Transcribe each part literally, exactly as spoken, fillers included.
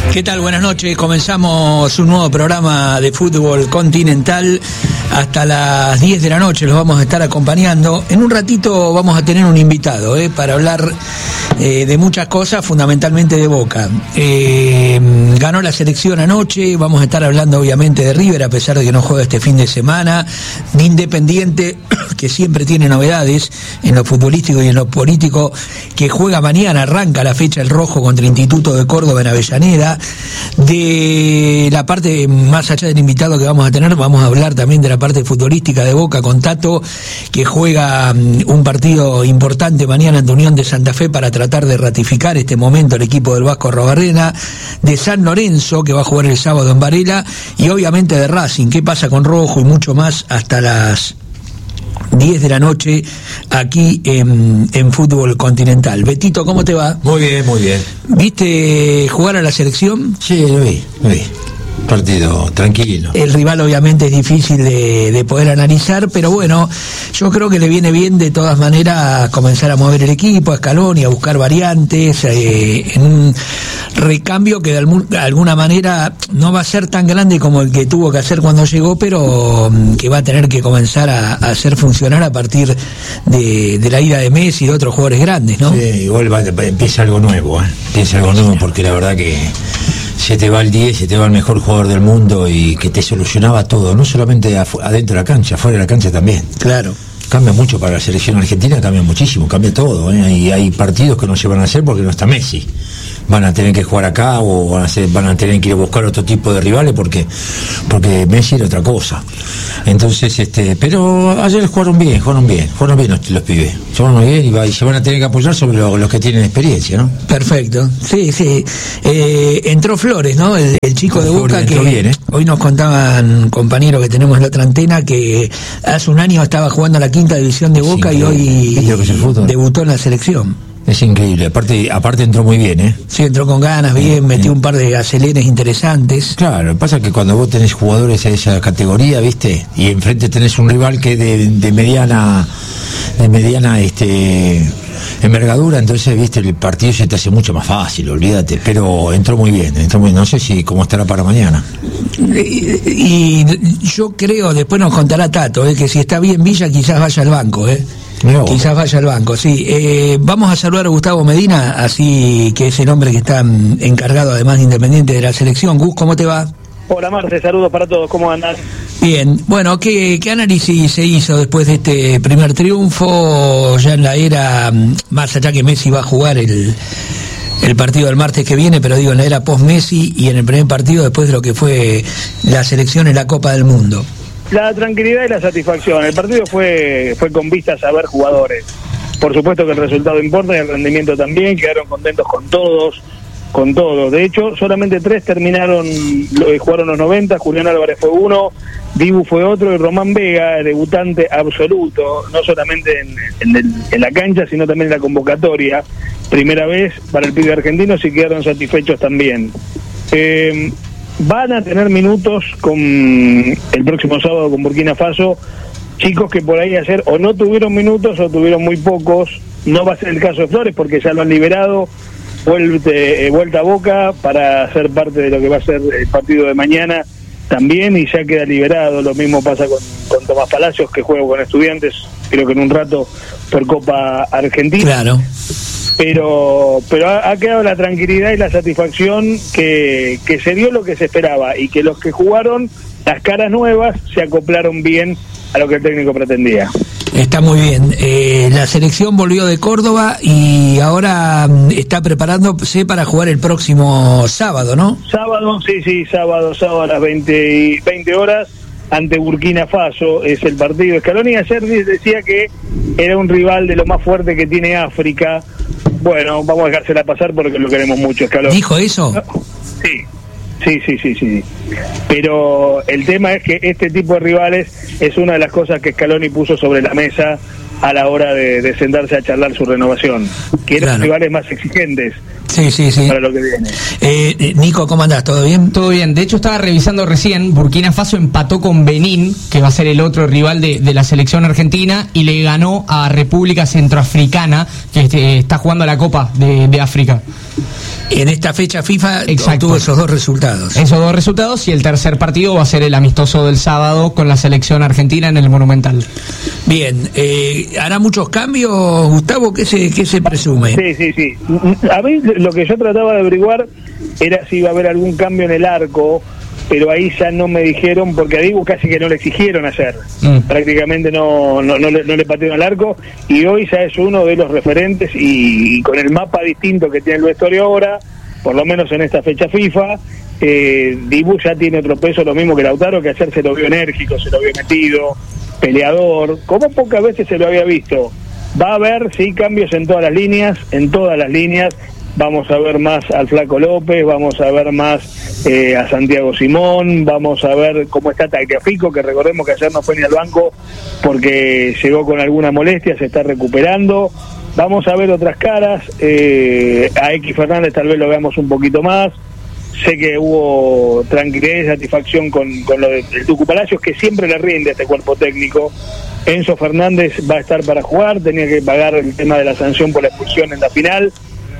¿Qué tal? Buenas noches. Comenzamos un nuevo programa de fútbol continental. Hasta las diez de la noche los vamos a estar acompañando. En un ratito vamos a tener un invitado eh, para hablar eh, de muchas cosas, fundamentalmente de Boca. Eh, ganó la selección anoche, vamos a estar hablando obviamente de River, a pesar de que no juega este fin de semana, de Independiente, que siempre tiene novedades en lo futbolístico y en lo político, que juega mañana, arranca la fecha el rojo contra el Instituto de Córdoba en Avellaneda. De la parte, más allá del invitado que vamos a tener, vamos a hablar también de la parte futbolística de Boca con Tato, que juega un partido importante mañana ante Unión de Santa Fe para tratar de ratificar este momento el equipo del Vasco Arrobarrena, de San Lorenzo, que va a jugar el sábado en Varela, y obviamente de Racing, qué pasa con Rojo y mucho más hasta las diez de la noche aquí en, en Fútbol Continental. Betito, ¿cómo te va? Muy bien, muy bien. ¿Viste jugar a la selección? Sí, lo vi, lo vi. Partido tranquilo. El rival obviamente es difícil de, de poder analizar, pero bueno, yo creo que le viene bien de todas maneras comenzar a mover el equipo, a Scaloni, a buscar variantes, eh, en un recambio que de algún, alguna manera no va a ser tan grande como el que tuvo que hacer cuando llegó, pero que va a tener que comenzar a, a hacer funcionar a partir de, de la ida de Messi y de otros jugadores grandes, ¿no? Sí, igual va, empieza algo nuevo, ¿eh? Empieza algo nuevo, porque la verdad que se te va el diez, se te va el mejor jugador del mundo y que te solucionaba todo, no solamente adentro de la cancha, fuera de la cancha también. Claro. Cambia mucho para la selección argentina, cambia muchísimo, cambia todo, ¿eh? Y hay partidos que no se van a hacer porque no está Messi. Van a tener que jugar acá o van a, hacer, van a tener que ir a buscar otro tipo de rivales porque porque Messi era otra cosa. Entonces, este, pero ayer jugaron bien, jugaron bien, jugaron bien los, los pibes, jugaron bien y, va, y se van a tener que apoyar sobre lo, los que tienen experiencia, ¿no? Perfecto, sí, sí. Eh, entró Flores, ¿no? El, el chico de Boca que bien, ¿eh? Hoy nos contaban compañeros que tenemos en la otra antena que hace un año estaba jugando a la quinta división de Boca y hoy debutó en la selección. Es increíble, aparte aparte entró muy bien, ¿eh? Sí, entró con ganas, bien, metió un par de aceleres interesantes. Claro, lo que pasa es que cuando vos tenés jugadores de esa categoría, ¿viste? Y enfrente tenés un rival que de, de mediana, de mediana, este, envergadura, entonces, ¿viste? El partido se te hace mucho más fácil, olvídate. Pero entró muy bien, entró muy bien. No sé si cómo estará para mañana. Y, y yo creo, después nos contará Tato, ¿eh? Que si está bien Villa, quizás vaya al banco, ¿eh? No. Quizás vaya al banco, sí. Eh, vamos a saludar a Gustavo Medina, así que es el hombre que está encargado además de Independiente de la selección. Gus, ¿cómo te va? Hola Marte, saludos para todos, ¿cómo andan? Bien, bueno, ¿qué, qué análisis se hizo después de este primer triunfo? Ya en la era, más allá que Messi va a jugar el, el partido del martes que viene, pero digo en la era post-Messi y en el primer partido después de lo que fue la selección en la Copa del Mundo. La tranquilidad y la satisfacción. El partido fue fue con vistas a ver jugadores. Por supuesto que el resultado importa y el rendimiento también. Quedaron contentos con todos, con todos. De hecho, solamente tres terminaron, jugaron los noventa. Julián Álvarez fue uno, Dibu fue otro y Román Vega, debutante absoluto, no solamente en, en, el, en la cancha, sino también en la convocatoria. Primera vez para el pibe argentino, y quedaron satisfechos también. Eh, Van a tener minutos con el próximo sábado con Burkina Faso, chicos que por ahí ayer o no tuvieron minutos o tuvieron muy pocos. No va a ser el caso de Flores porque ya lo han liberado, vuelte, eh, vuelta a Boca para ser parte de lo que va a ser el partido de mañana también y ya queda liberado. Lo mismo pasa con, con Tomás Palacios, que juega con Estudiantes, creo que en un rato por Copa Argentina. Claro. Pero pero ha, ha quedado la tranquilidad y la satisfacción que, que se dio lo que se esperaba y que los que jugaron, las caras nuevas, se acoplaron bien a lo que el técnico pretendía. Está muy bien. Eh, la selección volvió de Córdoba y ahora está preparándose para jugar el próximo sábado, ¿no? Sábado, sí, sí, sábado, sábado a las veinte, veinte horas ante Burkina Faso es el partido. Scaloni ayer decía que era un rival de lo más fuerte que tiene África. Bueno, vamos a dejársela pasar porque lo queremos mucho, Scaloni. ¿Dijo eso? Sí, sí, sí, sí, sí. Pero el tema es que este tipo de rivales es una de las cosas que Scaloni puso sobre la mesa a la hora de, de sentarse a charlar su renovación. Que eran claro. Rivales más exigentes. Sí, sí, sí. Para lo que viene. Eh, Nico, ¿cómo andás? ¿Todo bien? Todo bien. De hecho, estaba revisando recién, Burkina Faso empató con Benín, que va a ser el otro rival de, de la selección argentina, y le ganó a República Centroafricana, que este, está jugando la Copa de, de África. En esta fecha FIFA Exacto. obtuvo esos dos resultados. Esos dos resultados, y el tercer partido va a ser el amistoso del sábado con la selección argentina en el Monumental. Bien, eh, ¿hará muchos cambios, Gustavo? ¿Qué se, qué se presume? Sí, sí, sí. A mí lo que yo trataba de averiguar era si iba a haber algún cambio en el arco, pero ahí ya no me dijeron, porque a Dibu casi que no le exigieron ayer. Mm. Prácticamente no, no, no, le, no le patearon al arco, y hoy ya es uno de los referentes, y, y con el mapa distinto que tiene el vestuario ahora, por lo menos en esta fecha FIFA, eh, Dibu ya tiene otro peso, lo mismo que Lautaro, que ayer se lo vio enérgico, se lo vio metido, peleador, como pocas veces se lo había visto. Va a haber, sí, cambios en todas las líneas, en todas las líneas. Vamos a ver más al Flaco López, vamos a ver más eh, a Santiago Simón, vamos a ver cómo está Tagliafico, que recordemos que ayer no fue ni al banco porque llegó con alguna molestia, se está recuperando. Vamos a ver otras caras, eh, a X Fernández tal vez lo veamos un poquito más. Sé que hubo tranquilidad y satisfacción con, con lo del Tucu Palacios, que siempre le rinde a este cuerpo técnico. Enzo Fernández va a estar para jugar, tenía que pagar el tema de la sanción por la expulsión en la final,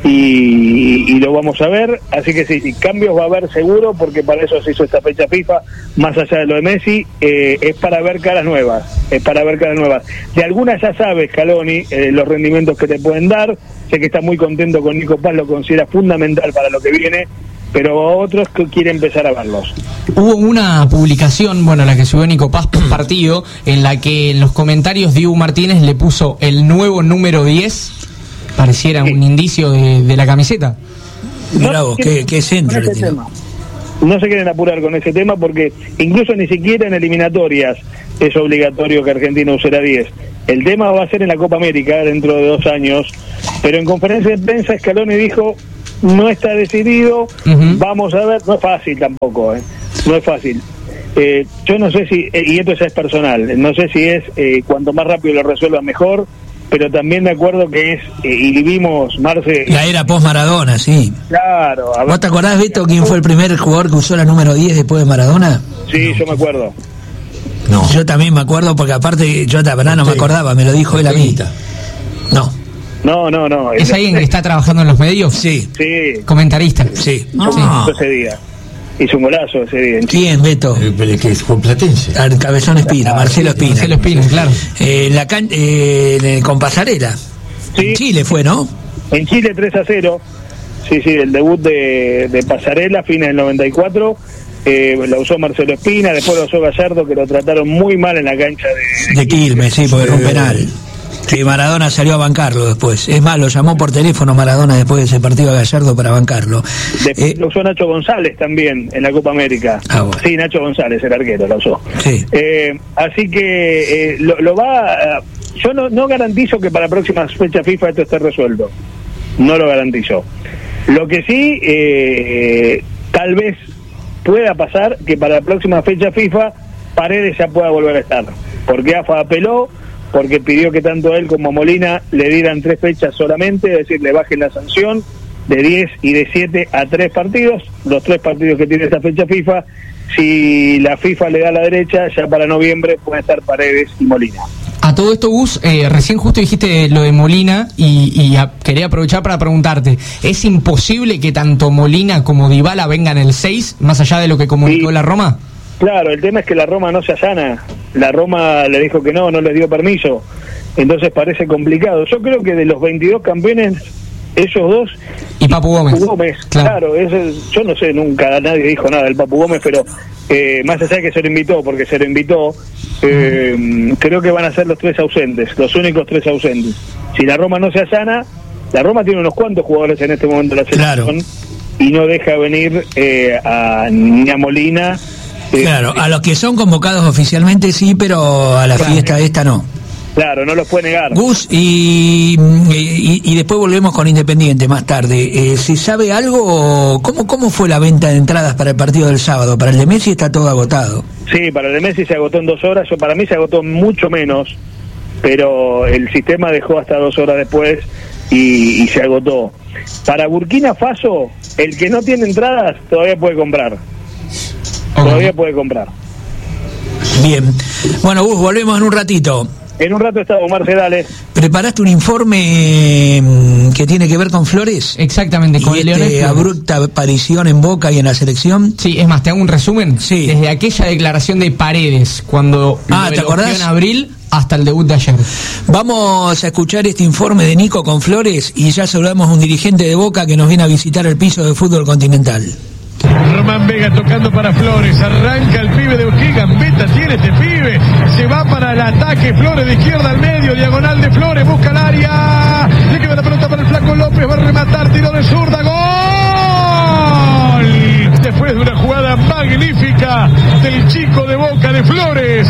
y, y lo vamos a ver. Así que sí, sí, cambios va a haber seguro, porque para eso se hizo esta fecha FIFA, más allá de lo de Messi, eh, es para ver caras nuevas, es para ver caras nuevas. De algunas ya sabes, Scaloni, eh, los rendimientos que te pueden dar. Sé que está muy contento con Nico Paz, lo considera fundamental para lo que viene, pero otros que quieren empezar a verlos. Hubo una publicación, bueno, la que subió Nico Paz por partido, en la que en los comentarios Dibu Martínez le puso el nuevo número diez, pareciera sí. un indicio de, de la camiseta. Mirá vos, qué, qué centro le tiró. No se quieren apurar con ese tema, porque incluso ni siquiera en eliminatorias es obligatorio que Argentina use la diez. El tema va a ser en la Copa América dentro de dos años, pero en conferencia de prensa Scaloni dijo: no está decidido, uh-huh. vamos a ver. No es fácil tampoco, ¿eh? No es fácil. Eh, yo no sé si, eh, y esto ya es personal, no sé si es eh, cuanto más rápido lo resuelva mejor, pero también de acuerdo que es, eh, y vivimos, Marce... La era post-Maradona, sí. Claro. A ver, ¿vos te acordás, Beto, quién fue el primer jugador que usó la número diez después de Maradona? Sí, yo me acuerdo. No. Yo también me acuerdo, porque aparte yo de verdad no me acordaba, me lo dijo él a mí. No. No, no, no. ¿Es alguien que está trabajando en los medios? Sí. Sí. Comentarista. Sí. Ah. Sí. Ese día. Hizo un golazo ese día. ¿Quién, Beto? El, el que es Juan Platense. Al Cabezón Espina, ah, Marcelo Espina. Marcelo Espina, claro. Eh, la can eh, con Pasarela. Sí. En Chile fue, ¿no? En Chile tres a cero. Sí, sí, el debut de, de Pasarela, fines del noventa y cuatro. Eh, la usó Marcelo Espina, después lo usó Gallardo, que lo trataron muy mal en la cancha de... De Quilmes, sí, porque era un penal. Sí, Maradona salió a bancarlo después. Es más, lo llamó por teléfono Maradona después de ese partido a Gallardo para bancarlo. Después eh, lo usó Nacho González también en la Copa América. Ah, bueno. Sí, Nacho González, el arquero, lo usó. Sí. Eh, así que eh, lo, lo va... Yo no, no garantizo que para la próxima fecha FIFA esto esté resuelto. No lo garantizo. Lo que sí, eh, tal vez pueda pasar que para la próxima fecha FIFA Paredes ya pueda volver a estar. Porque A F A apeló, porque pidió que tanto él como Molina le dieran tres fechas solamente, es decir, le bajen la sanción de diez y de siete a tres partidos, los tres partidos que tiene esta fecha FIFA. Si la FIFA le da la derecha, ya para noviembre pueden estar Paredes y Molina. A todo esto, Gus, eh, recién justo dijiste lo de Molina y, y a, quería aprovechar para preguntarte, ¿es imposible que tanto Molina como Dybala vengan el seis, más allá de lo que comunicó sí. la Roma? Claro, el tema es que la Roma no se allana. La Roma le dijo que no, no les dio permiso. Entonces parece complicado. Yo creo que de los veintidós campeones, ellos dos... Y Papu Gómez. Papu Gómez, claro. claro ese, yo no sé, nunca nadie dijo nada del Papu Gómez, pero eh, más allá de que se lo invitó, porque se lo invitó, eh, uh-huh. creo que van a ser los tres ausentes, los únicos tres ausentes. Si la Roma no se allana, la Roma tiene unos cuantos jugadores en este momento de la selección, claro. y no deja venir eh, a, ni a Molina... Claro, a los que son convocados oficialmente sí, pero a la claro. fiesta esta no. Claro, no los puede negar. Gus, y, y, y después volvemos con Independiente más tarde. Eh, ¿Se sabe algo? ¿Cómo, ¿Cómo fue la venta de entradas para el partido del sábado? Para el de Messi está todo agotado. Sí, para el de Messi se agotó en dos horas. Yo, para mí se agotó mucho menos, pero el sistema dejó hasta dos horas después y, y se agotó. Para Burkina Faso, el que no tiene entradas todavía puede comprar. Todavía puede comprar. Bien. Bueno, Gus, volvemos en un ratito. En un rato estamos, Marce, dale. ¿Preparaste un informe que tiene que ver con Flores? Exactamente, con ¿Y Leonel este Flores. abrupta aparición en Boca y en la selección? Sí, es más, te hago un resumen. Sí. Desde aquella declaración de Paredes, cuando Ah, lo ¿te elogió acordás? en abril, hasta el debut de ayer. Vamos a escuchar este informe de Nico con Flores y ya saludamos a un dirigente de Boca que nos viene a visitar el piso de fútbol continental. Román Vega tocando para Flores, arranca el pibe de qué gambeta tiene este pibe, se va para el ataque, Flores de izquierda al medio, diagonal de Flores, busca el área, le queda la pelota para el flaco López, va a rematar, tiro de zurda, gol, después de una jugada magnífica del chico de Boca de Flores.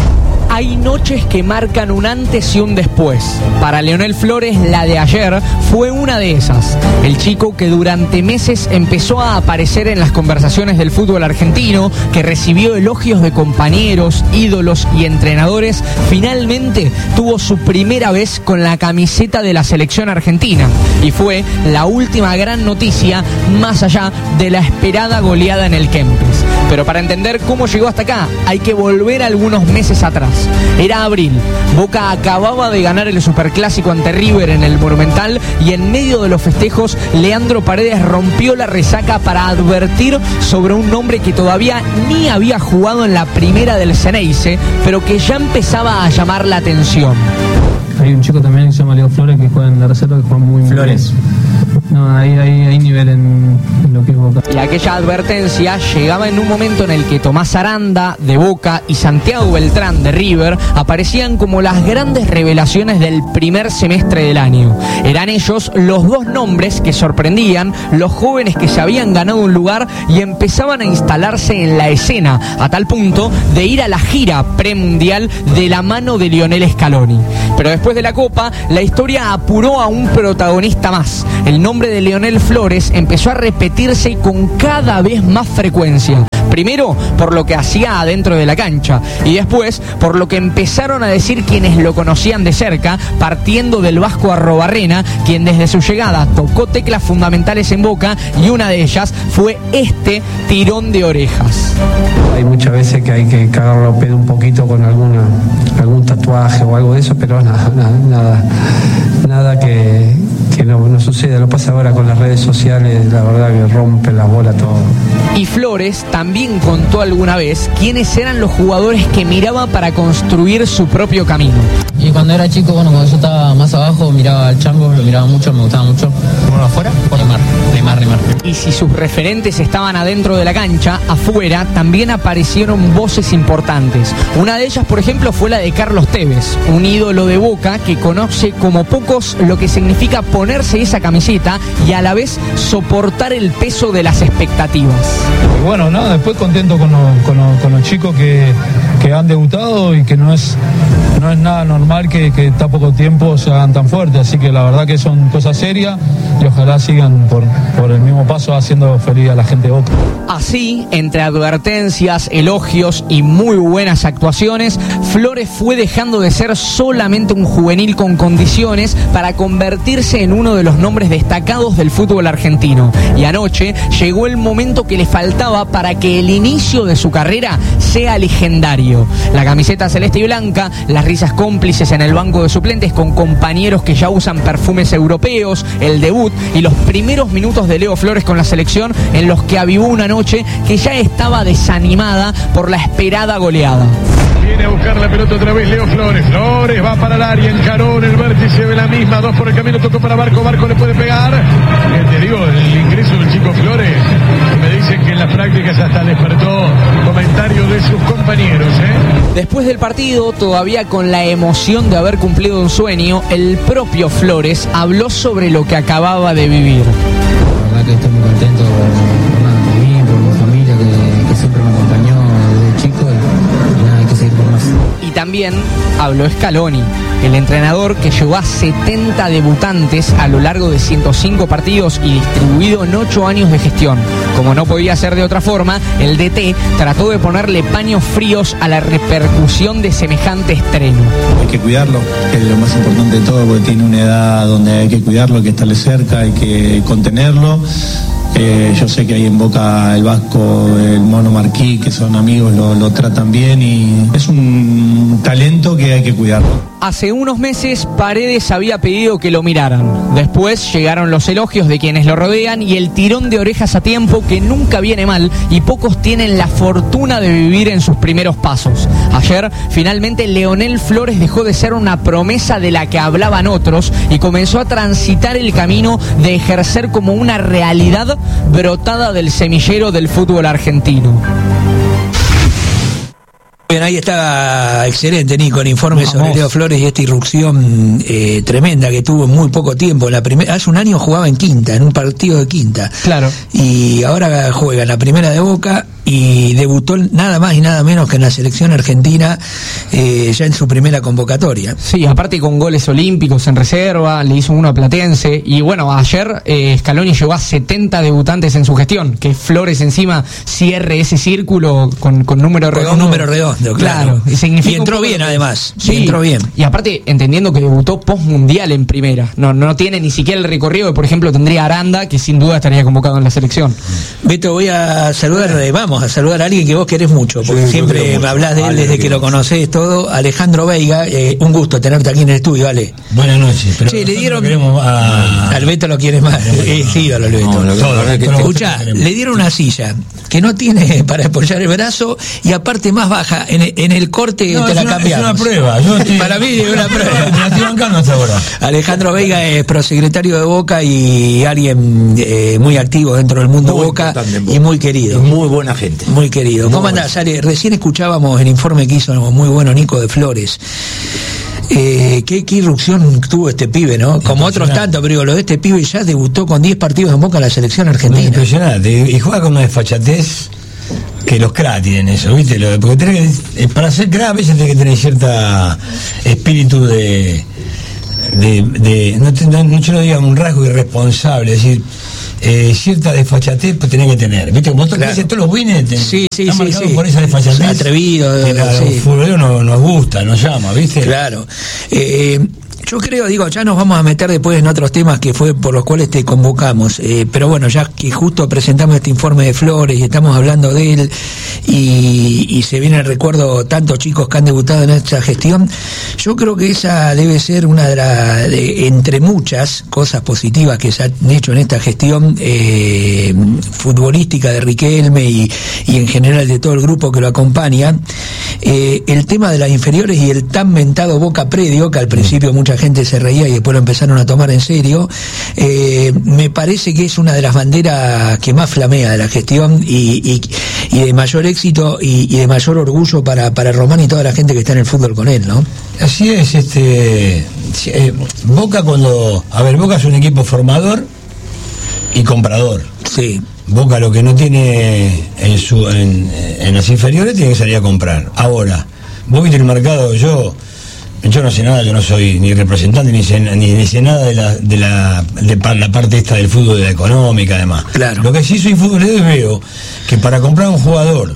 Hay noches que marcan un antes y un después. Para Leonel Flores, la de ayer fue una de esas. El chico que durante meses empezó a aparecer en las conversaciones del fútbol argentino, que recibió elogios de compañeros, ídolos y entrenadores, finalmente tuvo su primera vez con la camiseta de la selección argentina. Y fue la última gran noticia, más allá de la esperada goleada en el Kempes. Pero para entender cómo llegó hasta acá, hay que volver algunos meses atrás. Era abril, Boca acababa de ganar el Superclásico ante River en el Monumental y en medio de los festejos, Leandro Paredes rompió la resaca para advertir sobre un nombre que todavía ni había jugado en la primera del Xeneize, pero que ya empezaba a llamar la atención. Hay un chico también que se llama Leo Flores que juega en la reserva, que juega muy muy Flores. bien. No, hay, hay, hay nivel en, en lo que es Boca. Y aquella advertencia llegaba en un momento en el que Tomás Aranda de Boca y Santiago Beltrán de River aparecían como las grandes revelaciones del primer semestre del año. Eran ellos los dos nombres que sorprendían, los jóvenes que se habían ganado un lugar y empezaban a instalarse en la escena, a tal punto de ir a la gira premundial de la mano de Lionel Scaloni. Pero después de la Copa, la historia apuró a un protagonista más. El nombre de Leonel Flores empezó a repetirse con cada vez más frecuencia. Primero por lo que hacía adentro de la cancha y después por lo que empezaron a decir quienes lo conocían de cerca, partiendo del Vasco Arrobarrena, quien desde su llegada tocó teclas fundamentales en Boca y una de ellas fue este tirón de orejas. Hay muchas veces que hay que cagarlo a pedo un poquito con alguna, algún tatuaje o algo de eso, pero nada, nada, nada, nada que, que no, no suceda. Lo pasa ahora con las redes sociales, la verdad que rompe la bola todo. Y Flores también contó alguna vez quiénes eran los jugadores que miraba para construir su propio camino. Y cuando era chico, bueno, cuando yo estaba más abajo, miraba al Chango, lo miraba mucho, me gustaba mucho. ¿Uno afuera? Neymar, Neymar, Neymar. Y si sus referentes estaban adentro de la cancha, afuera también aparecieron voces importantes. Una de ellas, por ejemplo, fue la de Carlos Tevez, un ídolo de Boca que conoce como pocos lo que significa ponerse esa camiseta y a la vez soportar el peso de las expectativas. Y bueno, nada, después contento con los, con los, con los chicos que, que han debutado y que no es, no es nada normal que, que tan poco tiempo se hagan tan fuertes, así que la verdad que son cosas serias y ojalá sigan por, por el mismo paso haciendo feliz a la gente de Boca. Así, entre advertencias, elogios y muy buenas actuaciones, Flores fue dejando de ser solamente un juvenil con condiciones para convertirse en uno de los nombres destacados del fútbol argentino. Y anoche llegó el momento que le faltaba para que el inicio de su carrera sea legendario. La camiseta celeste y blanca, las risas cómplices en el banco de suplentes con compañeros que ya usan perfumes europeos, el debut y los primeros minutos de Leo Flores con la selección en los que avivó una noche que ya estaba desanimada por la esperada goleada. Viene a buscar la pelota otra vez Leo Flores. Flores va para el área, encaró en el vértice de la misma. Dos por el camino, tocó para Barco. Barco le puede pegar. Eh, te digo, el ingreso del chico Flores, me dicen que en las prácticas hasta despertó comentarios de sus compañeros. ¿eh? Después del partido, todavía con la emoción de haber cumplido un sueño, el propio Flores habló sobre lo que acababa de vivir. La verdad que estoy muy contento por, nada, por mí, por mi familia que, que siempre me acompañó desde chico y, y nada, hay que seguir por más. Y también habló Scaloni, el entrenador que llevó a setenta debutantes a lo largo de ciento cinco partidos y distribuido en ocho años de gestión. Como no podía ser de otra forma, el D T trató de ponerle paños fríos a la repercusión de semejante estreno. Hay que cuidarlo, que es lo más importante de todo, porque tiene una edad donde hay que cuidarlo, hay que estarle cerca, hay que contenerlo. Eh, yo sé que ahí en Boca el Vasco, el Mono Marquí, que son amigos, lo, lo tratan bien y es un talento que hay que cuidarlo. Hace unos meses Paredes había pedido que lo miraran. Después llegaron los elogios de quienes lo rodean y el tirón de orejas a tiempo, que nunca viene mal, y pocos tienen la fortuna de vivir en sus primeros pasos. Ayer, finalmente, Leonel Flores dejó de ser una promesa de la que hablaban otros y comenzó a transitar el camino de ejercer como una realidad brotada del semillero del fútbol argentino. Bien, ahí está, excelente, Nico, el informe Vamos. sobre Leo Flores y esta irrupción eh, tremenda que tuvo en muy poco tiempo. La primera, hace un año jugaba en Quinta, en un partido de Quinta. Claro. Y ahora juega en la primera de Boca y debutó nada más y nada menos que en la selección argentina eh, ya en su primera convocatoria. Sí, aparte con goles olímpicos en reserva, le hizo uno a Platense. Y bueno, ayer eh, Scaloni llegó a setenta debutantes en su gestión, que Flores encima cierre ese círculo con, con número redondo. Con número redondo, claro. claro. Y, y entró bien además. Sí, y entró bien. Y aparte, entendiendo que debutó post-mundial en primera. No, no tiene ni siquiera el recorrido que, por ejemplo, tendría Aranda, que sin duda estaría convocado en la selección. Beto, voy a saludar, eh, vamos a saludar a alguien que vos querés mucho, porque sí, siempre me hablás de él desde que, que lo conocés todo. Alejandro Veiga, eh, un gusto tenerte aquí en el estudio, Ale. Buenas noches. Pero che, le dieron a... al Beto lo quieres más, es ídolo el Beto. No, no, escuchá, le dieron una silla que no tiene para apoyar el brazo y aparte más baja, en el, en el corte no, te la una, cambiamos. Es una prueba. Yo estoy... Para mí es una prueba. Me la estoy bancando hasta ahora. Alejandro Veiga es prosecretario de Boca y alguien eh, muy activo dentro del mundo muy Boca, Boca y muy querido. Y muy buena gente. Muy querido. ¿Cómo andás, Ale? Recién escuchábamos el informe que hizo muy bueno Nico de Flores. Eh, ¿qué, qué irrupción tuvo este pibe, ¿no? Como otros tantos, pero digo, lo de este pibe ya debutó con diez partidos en Boca en la selección argentina. Impresionante. Y juega con una desfachatez que los cracks tienen eso, ¿viste? Porque tenés que, para ser crack a veces tenés que tener cierta espíritu de... de, de no, no, no yo no diga un rasgo irresponsable, es decir... Eh, cierta desfachatez pues tenés que tener, ¿viste? Como claro. Todos los winners sí, sí, están sí, marcados sí. por esa desfachatez atrevido que a sí. los futboleros no, nos gusta, nos llama, ¿viste? Claro. Eh, yo creo, digo, ya nos vamos a meter después en otros temas que fue por los cuales te convocamos, eh, pero bueno, ya que justo presentamos este informe de Flores y estamos hablando de él y, y se viene el recuerdo tantos chicos que han debutado en esta gestión, yo creo que esa debe ser una de las, de, entre muchas cosas positivas que se han hecho en esta gestión eh, futbolística de Riquelme y, y en general de todo el grupo que lo acompaña, eh, el tema de las inferiores y el tan mentado Boca Predio, que al principio mucha gente se reía y después lo empezaron a tomar en serio, eh, me parece que es una de las banderas que más flamea de la gestión y, y, y de mayor éxito y, y de mayor orgullo para, para Román y toda la gente que está en el fútbol con él, ¿no? Así es, este eh, Boca cuando, a ver, Boca es un equipo formador y comprador. Sí. Boca lo que no tiene en su en, en las inferiores tiene que salir a comprar. Ahora, vos viste el mercado, yo Yo no sé nada, yo no soy ni representante ni sé, ni, ni sé nada de la de la de la parte esta del fútbol, de la económica, además. Claro. Lo que sí soy futbolero y veo que para comprar un jugador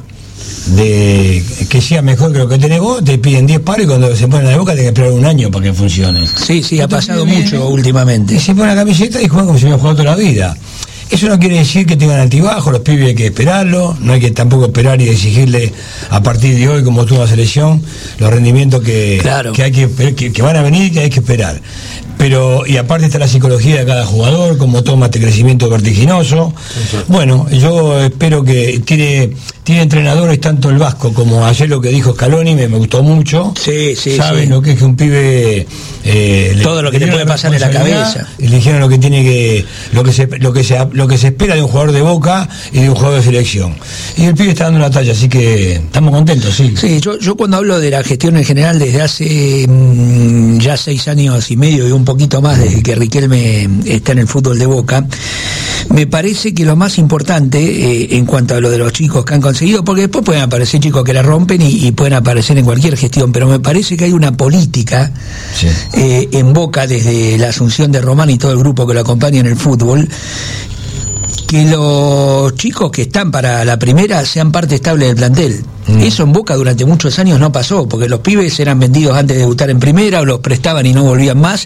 de que sea mejor que lo que tenés vos, te piden diez pares y cuando se ponen a la Boca tenés que esperar un año para que funcione. Sí, sí, ha pasado mucho viene, últimamente. Y se pone la camiseta y juegan como si hubiera jugado toda la vida. Eso no quiere decir que tengan altibajos, los pibes hay que esperarlo, no hay que tampoco esperar y exigirle a partir de hoy, como tuvo la selección, los rendimientos que, claro. que hay que, que, que van a venir y que hay que esperar. Pero, y aparte está la psicología de cada jugador, como toma este crecimiento vertiginoso. Bueno, yo espero que tiene, tiene entrenadores, tanto el Vasco como ayer lo que dijo Scaloni, me, me gustó mucho. Sí, sí, Saben sí. lo que es que un pibe... Eh, Todo le, lo que le puede pasar en la cabeza. Y le dijeron lo que tiene que... Lo que se, lo que se, lo que se espera de un jugador de Boca y de un jugador de selección. Y el pibe está dando una talla, así que estamos contentos, sí. Sí, yo, yo cuando hablo de la gestión en general desde hace mmm, ya seis años y medio y un poquito más desde que Riquelme está en el fútbol de Boca, me parece que lo más importante eh, en cuanto a lo de los chicos que han conseguido, porque después pueden aparecer chicos que la rompen y, y pueden aparecer en cualquier gestión, pero me parece que hay una política sí. eh, en Boca desde la asunción de Román y todo el grupo que lo acompaña en el fútbol, que los chicos que están para la primera sean parte estable del plantel. Mm. Eso en Boca durante muchos años no pasó, porque los pibes eran vendidos antes de debutar en primera, o los prestaban y no volvían más,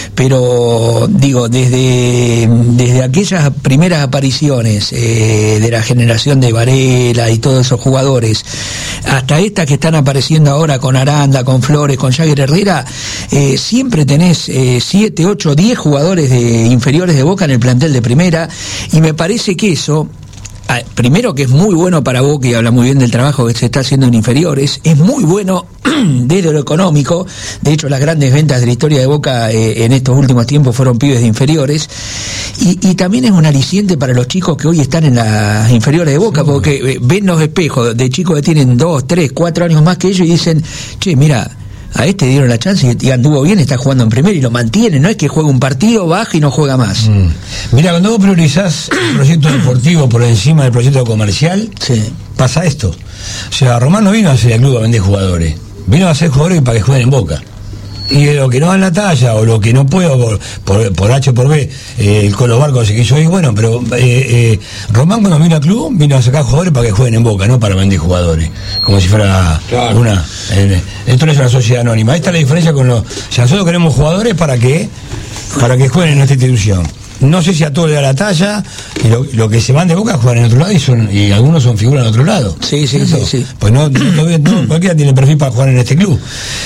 pero digo, desde, desde aquellas primeras apariciones eh, de la generación de Varela y todos esos jugadores, hasta estas que están apareciendo ahora con Aranda, con Flores, con Jagger Herrera, eh, siempre tenés siete, ocho, diez jugadores de inferiores de Boca en el plantel de primera, y me parece que eso, Ah, primero que es muy bueno para Boca, y habla muy bien del trabajo que se está haciendo en inferiores, es muy bueno desde lo económico. De hecho, las grandes ventas de la historia de Boca eh, en estos últimos tiempos fueron pibes de inferiores, y, y también es un aliciente para los chicos que hoy están en las inferiores de Boca, sí, porque eh, ven los espejos de chicos que tienen dos, tres, cuatro años más que ellos y dicen, che, mira, a este dieron la chance y anduvo bien, está jugando en primera y lo mantiene, no es que juega un partido, baja y no juega más. Mm. Mira, cuando vos priorizás el proyecto deportivo por encima del proyecto comercial, sí, pasa esto. O sea, Román no vino a hacer el club a vender jugadores, vino a hacer jugadores para que jueguen en Boca. Y de lo que no dan la talla, o lo que no puedo por, por, por H o por B, eh, el Colo Barco se quiso ir, bueno, pero eh, eh, Román cuando vino al club, vino a sacar jugadores para que jueguen en Boca, no para vender jugadores, como si fuera claro. una... Eh, esto no es una sociedad anónima, esta es la diferencia con los... O sea, nosotros queremos jugadores para que, para que jueguen en nuestra institución. No sé si a todos le da la talla, y lo, lo que se van de Boca juegan en otro lado y son y algunos son figuras en otro lado. Sí, sí, sí, sí. Pues no, no, no, no, cualquiera tiene perfil para jugar en este club.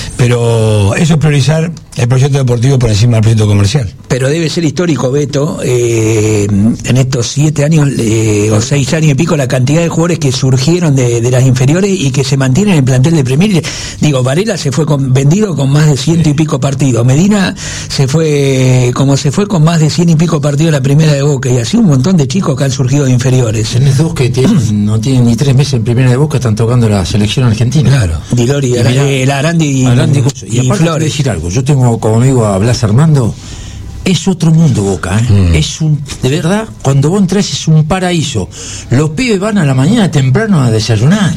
Pero eso es priorizar el proyecto deportivo por encima del proyecto comercial. Pero debe ser histórico, Beto, eh, en estos siete años eh, o seis años y pico, la cantidad de jugadores que surgieron de, de las inferiores y que se mantienen en el plantel de Premier. Digo, Varela se fue con, vendido con más de ciento y pico partidos. Medina se fue, como se fue con más de cien y pico partido en la primera de Boca, y así un montón de chicos que han surgido de inferiores. Tenés dos que tienen, no tienen ni tres meses en primera de Boca, están tocando la selección argentina. Claro. Dilori, el Arandi y, Arandi y, y, y Flores. Decir algo, yo tengo como amigo a Blas Armando, es otro mundo Boca, ¿eh? Mm. Es un, de verdad, cuando vos entrás es un paraíso. Los pibes van a la mañana temprano a desayunar.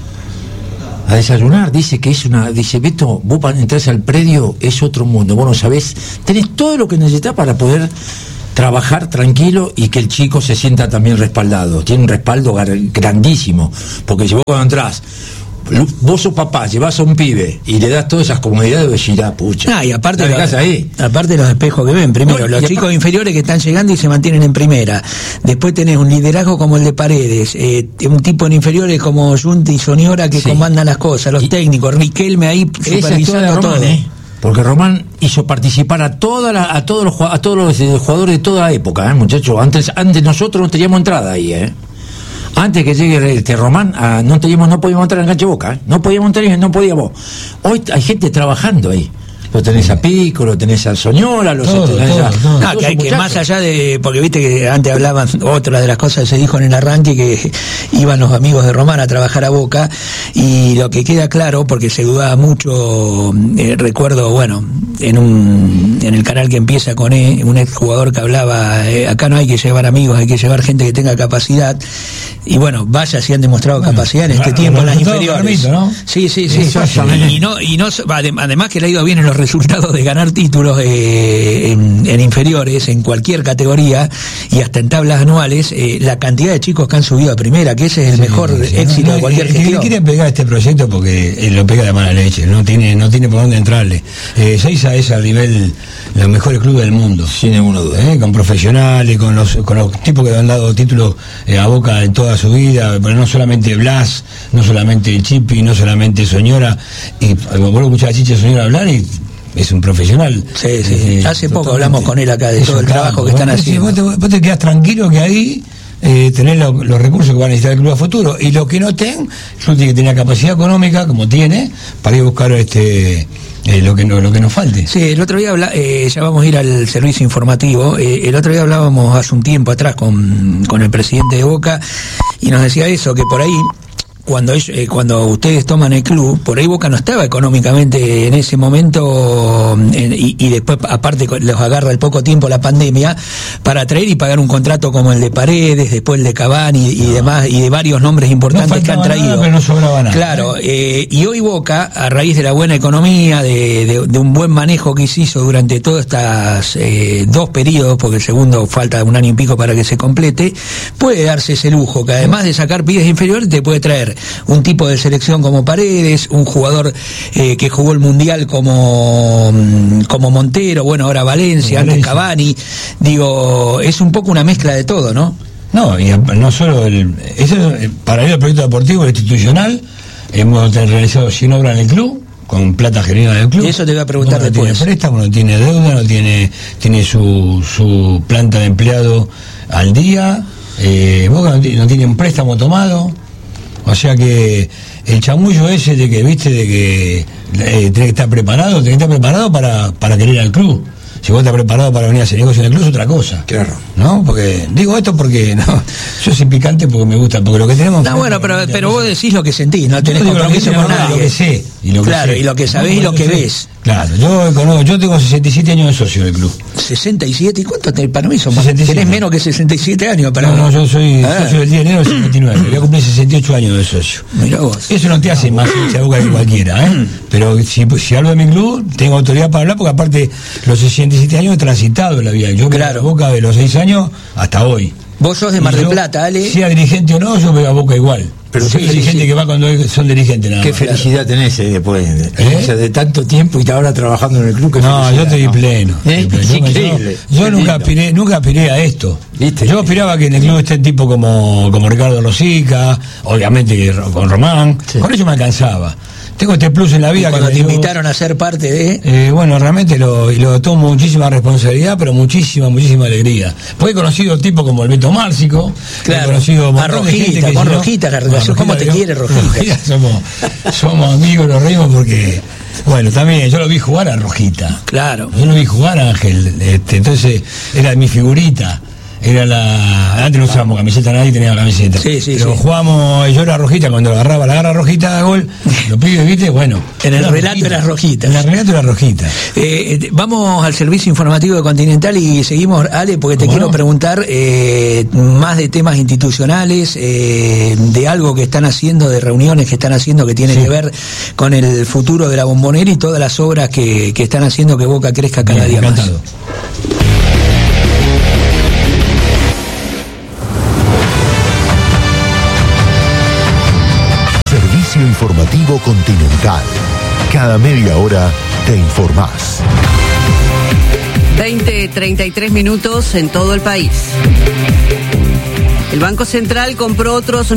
Mm. A desayunar, dice que es una, dice, Beto, vos para entrar al predio es otro mundo, vos no sabés, tenés todo lo que necesitas para poder trabajar tranquilo y que el chico se sienta también respaldado. Tiene un respaldo grandísimo, porque si vos cuando entrás, vos sos papá, llevas a un pibe y le das todas esas comodidades, decís, ah, pucha. Ah, y aparte, lo, ahí. aparte los espejos que ven, primero, no, los chicos aparte, inferiores que están llegando y se mantienen en primera. Después tenés un liderazgo como el de Paredes, eh, un tipo en inferiores como Junti y Soniora que sí, comandan las cosas, los y, técnicos, Riquelme ahí supervisando todo. ¿eh? Porque Román hizo participar a toda la, a todos los a todos los jugadores de toda la época, ¿eh, muchachos? Antes, antes nosotros no teníamos entrada ahí, ¿eh? Antes que llegue este Román, ah, no teníamos, no podíamos entrar en Cancha Boca, ¿eh? No podíamos entrar, no podíamos. Hoy hay gente trabajando ahí. Lo tenés a Pico, lo tenés a Soñola, lo todo, tenés todo, a... todo. No, que hay que más allá de... Porque viste que antes hablaban, otra de las cosas que se dijo en el arranque, que iban los amigos de Román a trabajar a Boca, y lo que queda claro, porque se dudaba mucho, eh, recuerdo, bueno, en un en el canal que empieza con E, un exjugador que hablaba, eh, acá no hay que llevar amigos, hay que llevar gente que tenga capacidad, y bueno, vaya si han demostrado bueno, capacidad en este claro, tiempo en las inferiores. Permito, ¿no? Sí, sí, sí. Y, y no, y no, además que le ha ido bien en los resultados de ganar títulos eh, en, en inferiores, en cualquier categoría y hasta en tablas anuales, eh, la cantidad de chicos que han subido a primera, que ese es el sí, mejor sí, éxito no, de cualquier el, gestión. El que quiere pegar este proyecto porque eh, lo pega de mala leche, no tiene no tiene por dónde entrarle. Eh, Seiza es al nivel los mejores clubes del mundo, sin ninguna duda, eh, con profesionales, con los con los tipos que han dado títulos eh, a Boca en toda su vida, pero no solamente Blas, no solamente el Chipi, no solamente Soñora, y vuelvo a escuchar a Chicha Soñora hablar y es un profesional. Sí, sí. Eh, Hace poco hablamos con él acá de todo el trabajo campo, que están haciendo. Vos te, vos te quedás tranquilo que ahí eh, tenés lo, los recursos que va a necesitar el club a futuro, y los que no tengan, yo tiene que tener capacidad económica, como tiene, para ir a buscar este eh, lo que no, lo que nos falte. Sí, el otro día habla, eh, ya vamos a ir al servicio informativo. Eh, el otro día hablábamos hace un tiempo atrás con, con el presidente de Boca y nos decía eso, que por ahí cuando eh, cuando ustedes toman el club, por ahí Boca no estaba económicamente en ese momento, eh, y, y después aparte los agarra al poco tiempo la pandemia para traer y pagar un contrato como el de Paredes, después el de Cavani y, y no. demás, y de varios nombres importantes no que han traído. Nada, pero no sobraba nada. Claro, eh, y hoy Boca, a raíz de la buena economía, de, de, de un buen manejo que se hizo durante todos estos eh, dos periodos, porque el segundo falta un año y pico para que se complete, puede darse ese lujo, que además de sacar pibes inferiores te puede traer ver, un tipo de selección como Paredes, un jugador eh, que jugó el Mundial como, como Montero, bueno, ahora Valencia, Valencia, antes Cavani, digo, es un poco una mezcla de todo, ¿no? No, y no solo el, eso, paralelo al proyecto deportivo, el institucional, hemos realizado cien obras en el club, con plata genuina del club. Y eso te voy a preguntar no después. No tiene préstamo, no tiene deuda, no tiene, tiene su, su planta de empleado al día, eh, Boca no, no tiene un préstamo tomado, o sea que el chamullo ese de que, viste, de que eh, tenés que estar preparado, tenés que estar preparado para, para querer al club. Si vos estás preparado para venir a hacer negocio en el club es otra cosa. Claro. ¿No? Porque, digo esto porque, no, yo soy picante porque me gusta, porque lo que tenemos... No, bueno, pero, pero vos decís lo que sentís, no tenés compromiso con nadie. Lo que sé, y lo que claro, sé. y lo que sabés, no, y lo que sé. ves. Claro, yo conozco, yo tengo sesenta y siete años de socio del club. ¿sesenta y siete? ¿Y cuánto tenés? Para mí son más? sesenta y siete. Tenés menos que sesenta y siete años para No, mí. no, yo soy ah. socio del diez de enero del cincuenta y nueve. Voy a cumplir sesenta y ocho años de socio. Mirá vos. Eso no te hace más hincha de Boca que cualquiera, ¿eh? Pero si, si hablo de mi club, tengo autoridad para hablar, porque aparte los sesenta y siete años he transitado en la vida. Yo claro. me voy a Boca de los seis años hasta hoy. Vos sos de Mar del Plata, Ale. Sea dirigente o no, yo veo a Boca igual. Pero soy dirigente sí. que va cuando son dirigentes nada más. Qué felicidad claro. tenés eh, después de, ¿Eh? o sea, de tanto tiempo y ahora trabajando en el club. No, felicidad, yo estoy ¿no? pleno. ¿Eh? Pleno. Yo, Increíble. Yo, yo nunca aspiré, nunca aspiré a esto. ¿Viste? Yo aspiraba que en el club esté tipo como, como Ricardo Rosica, obviamente con Román. Sí. Con eso me alcanzaba. Tengo este plus en la vida. Y cuando que te dio, invitaron a ser parte de... Eh, bueno, realmente lo, lo tomo muchísima responsabilidad, pero muchísima, muchísima alegría. Pues he conocido tipos como el Beto Márcico, claro, he conocido a Rojita, con Rojita la relación, ¿cómo te quiere Rojita? Rojita somos, somos amigos, nos reímos porque... Bueno, también yo lo vi jugar a Rojita. Claro. Yo lo vi jugar a Ángel, este, entonces era mi figurita. Era la... Antes no usábamos camiseta, nadie tenía camiseta. Sí, sí, pero sí. jugábamos, yo era Rojita, cuando agarraba la garra Rojita a gol, los pibes, viste, bueno. En el relato Rojita. Era Rojita. En el relato era Rojita. Eh, eh, vamos al servicio informativo de Continental y seguimos, Ale, porque te quiero no? preguntar eh, más de temas institucionales, eh, de algo que están haciendo, de reuniones que están haciendo que tiene sí. que ver con el futuro de la Bombonera y todas las obras que, que están haciendo que Boca crezca cada Bien, día encantado. más. Informativo Continental. Cada media hora te informás. veinte treinta y tres minutos en todo el país. El Banco Central compró otros